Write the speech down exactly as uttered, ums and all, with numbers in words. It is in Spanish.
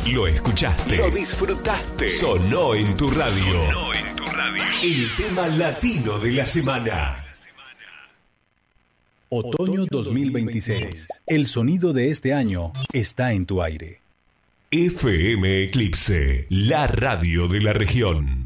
Lo escuchaste. Lo disfrutaste. Sonó en tu radio. Sonó en tu radio. El tema latino de la semana. Otoño dos mil veintiséis. El sonido de este año está en tu aire. F M Eclipse, la radio de la región.